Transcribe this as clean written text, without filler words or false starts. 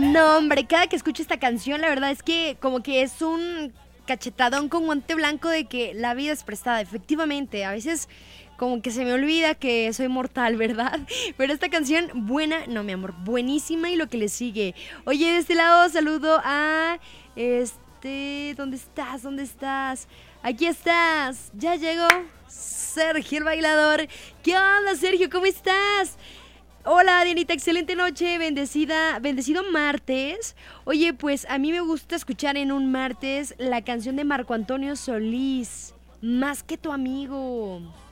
No, hombre, cada que escucho esta canción, la verdad es que como que es un cachetadón con guante blanco de que la vida es prestada, efectivamente. A veces como que se me olvida que soy mortal, ¿verdad? Pero esta canción, buena, no, mi amor, buenísima y lo que le sigue. Oye, de este lado saludo a... ¿Dónde estás? ¿Dónde estás? Aquí estás. Ya llegó Sergio el bailador. ¿Qué onda, Sergio? ¿Cómo estás? Hola, Dianita, excelente noche, bendecido martes. Oye, pues a mí me gusta escuchar en un martes la canción de Marco Antonio Solís, Más que tu amigo.